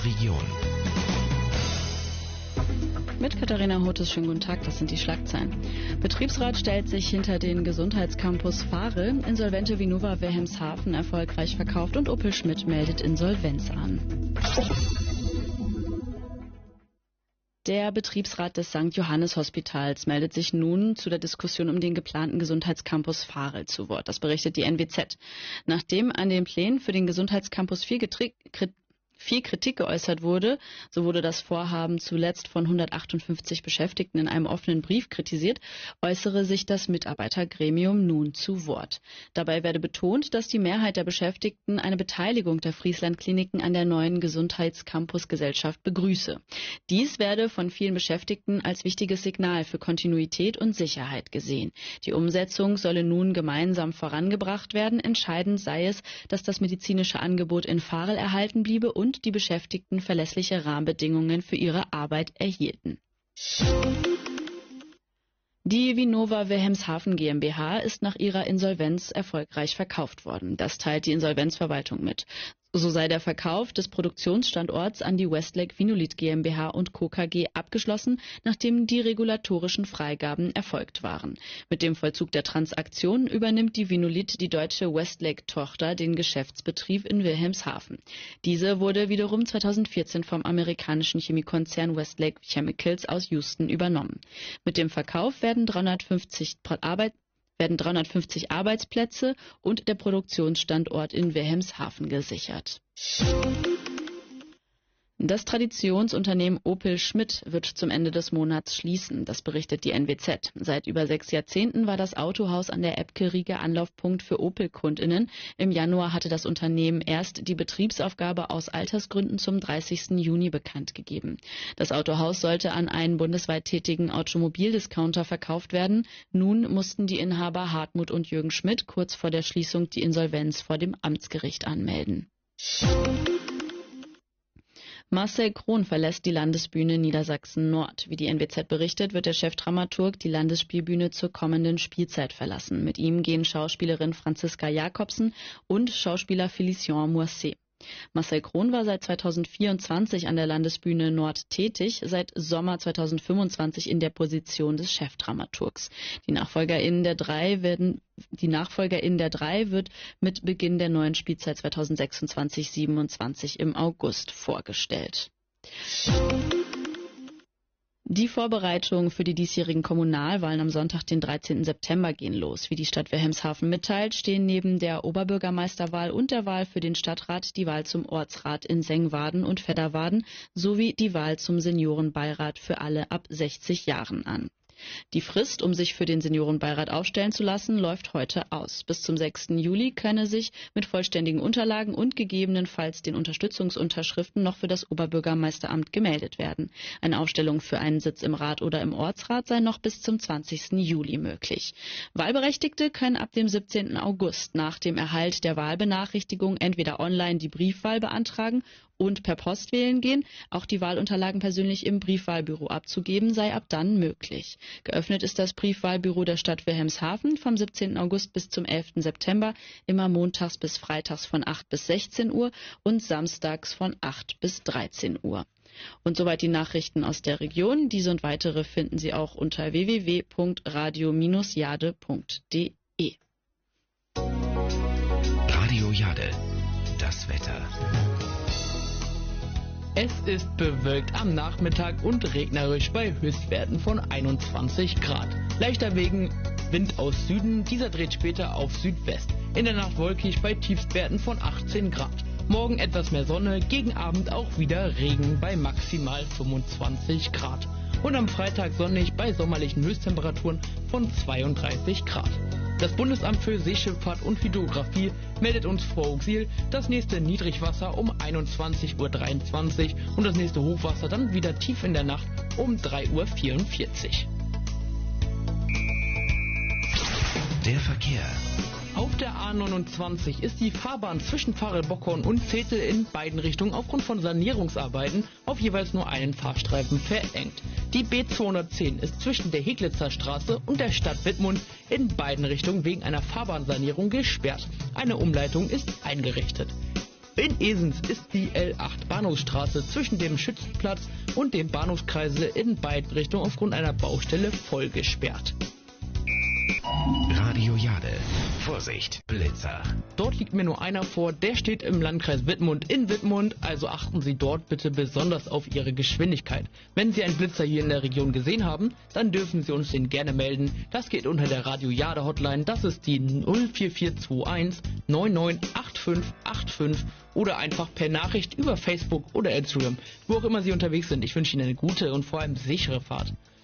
Region. Mit Katharina Hotes, schönen guten Tag, das sind die Schlagzeilen. Betriebsrat stellt sich hinter den Gesundheitscampus Fahre, insolvente Vinova Wilhelmshaven erfolgreich verkauft und Opel Schmidt meldet Insolvenz an. Der Betriebsrat des St. Johannes Hospitals meldet sich nun zu der Diskussion um den geplanten Gesundheitscampus Fahre zu Wort. Das berichtet die NWZ. Nachdem an den Plänen für den Gesundheitscampus viel Kritik geäußert wurde, so wurde das Vorhaben zuletzt von 158 Beschäftigten in einem offenen Brief kritisiert, äußere sich das Mitarbeitergremium nun zu Wort. Dabei werde betont, dass die Mehrheit der Beschäftigten eine Beteiligung der Friesland-Kliniken an der neuen Gesundheitscampus-Gesellschaft begrüße. Dies werde von vielen Beschäftigten als wichtiges Signal für Kontinuität und Sicherheit gesehen. Die Umsetzung solle nun gemeinsam vorangebracht werden. Entscheidend sei es, dass das medizinische Angebot in Varel erhalten bliebe und die Beschäftigten verlässliche Rahmenbedingungen für ihre Arbeit erhielten. Die Vinova Wilhelmshaven GmbH ist nach ihrer Insolvenz erfolgreich verkauft worden. Das teilt die Insolvenzverwaltung mit. So sei der Verkauf des Produktionsstandorts an die Westlake Vinolith GmbH und Co. KG abgeschlossen, nachdem die regulatorischen Freigaben erfolgt waren. Mit dem Vollzug der Transaktion übernimmt die Vinolith, die deutsche Westlake-Tochter, den Geschäftsbetrieb in Wilhelmshaven. Diese wurde wiederum 2014 vom amerikanischen Chemiekonzern Westlake Chemicals aus Houston übernommen. Mit dem Verkauf werden 350 Arbeitsplätze und der Produktionsstandort in Wilhelmshaven gesichert. Das Traditionsunternehmen Opel Schmidt wird zum Ende des Monats schließen. Das berichtet die NWZ. Seit über 6 Jahrzehnten war das Autohaus an der Ebbke-Riege Anlaufpunkt für Opel-KundInnen. Im Januar hatte das Unternehmen erst die Betriebsaufgabe aus Altersgründen zum 30. Juni bekannt gegeben. Das Autohaus sollte an einen bundesweit tätigen Automobildiscounter verkauft werden. Nun mussten die Inhaber Hartmut und Jürgen Schmidt kurz vor der Schließung die Insolvenz vor dem Amtsgericht anmelden. Marcel Krohn verlässt die Landesbühne Niedersachsen-Nord. Wie die NWZ berichtet, wird der Chefdramaturg die Landesspielbühne zur kommenden Spielzeit verlassen. Mit ihm gehen Schauspielerin Franziska Jakobsen und Schauspieler Félicien Moisset. Marcel Krohn war seit 2024 an der Landesbühne Nord tätig, seit Sommer 2025 in der Position des Chefdramaturgs. Die Nachfolgerin der drei wird mit Beginn der neuen Spielzeit 2026/27 im August vorgestellt. Die Vorbereitungen für die diesjährigen Kommunalwahlen am Sonntag, den 13. September, gehen los. Wie die Stadt Wilhelmshaven mitteilt, stehen neben der Oberbürgermeisterwahl und der Wahl für den Stadtrat die Wahl zum Ortsrat in Sengwarden und Vedderwarden sowie die Wahl zum Seniorenbeirat für alle ab 60 Jahren an. Die Frist, um sich für den Seniorenbeirat aufstellen zu lassen, läuft heute aus. Bis zum 6. Juli könne sich mit vollständigen Unterlagen und gegebenenfalls den Unterstützungsunterschriften noch für das Oberbürgermeisteramt gemeldet werden. Eine Aufstellung für einen Sitz im Rat oder im Ortsrat sei noch bis zum 20. Juli möglich. Wahlberechtigte können ab dem 17. August nach dem Erhalt der Wahlbenachrichtigung entweder online die Briefwahl beantragen und per Post wählen gehen. Auch die Wahlunterlagen persönlich im Briefwahlbüro abzugeben sei ab dann möglich. Geöffnet ist das Briefwahlbüro der Stadt Wilhelmshaven vom 17. August bis zum 11. September, immer montags bis freitags von 8 bis 16 Uhr und samstags von 8 bis 13 Uhr. Und soweit die Nachrichten aus der Region. Diese und weitere finden Sie auch unter www.radio-jade.de. Radio Jade, das Wetter. Es ist bewölkt am Nachmittag und regnerisch bei Höchstwerten von 21 Grad. Leichter Wind aus Süden, dieser dreht später auf Südwest. In der Nacht wolkig bei Tiefstwerten von 18 Grad. Morgen etwas mehr Sonne, gegen Abend auch wieder Regen bei maximal 25 Grad. Und am Freitag sonnig bei sommerlichen Höchsttemperaturen von 32 Grad. Das Bundesamt für Seeschifffahrt und Hydrographie meldet uns vor Auxil das nächste Niedrigwasser um 21:23 Uhr und das nächste Hochwasser dann wieder tief in der Nacht um 3:44 Uhr. Der Verkehr. Auf der A29 ist die Fahrbahn zwischen Varel-Bockhorn und Zetel in beiden Richtungen aufgrund von Sanierungsarbeiten auf jeweils nur einen Fahrstreifen verengt. Die B210 ist zwischen der Heglitzer Straße und der Stadt Wittmund in beiden Richtungen wegen einer Fahrbahnsanierung gesperrt. Eine Umleitung ist eingerichtet. In Esens ist die L8 Bahnhofsstraße zwischen dem Schützenplatz und dem Bahnhofskreisel in beiden Richtungen aufgrund einer Baustelle voll gesperrt. Radio Jade. Vorsicht, Blitzer. Dort liegt mir nur einer vor, der steht im Landkreis Wittmund in Wittmund, also achten Sie dort bitte besonders auf Ihre Geschwindigkeit. Wenn Sie einen Blitzer hier in der Region gesehen haben, dann dürfen Sie uns den gerne melden. Das geht unter der Radio Jade Hotline, das ist die 04421 998585 oder einfach per Nachricht über Facebook oder Instagram, wo auch immer Sie unterwegs sind. Ich wünsche Ihnen eine gute und vor allem sichere Fahrt.